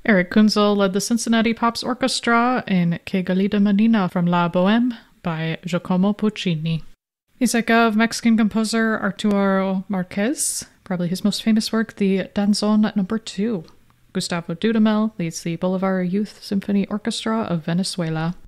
Eric Kunzel led the Cincinnati Pops Orchestra in Que Galida Menina from La Boheme by Giacomo Puccini. Music of Mexican composer Arturo Marquez, probably his most famous work, the Danzón No. 2. Gustavo Dudamel leads the Bolivar Youth Symphony Orchestra of Venezuela.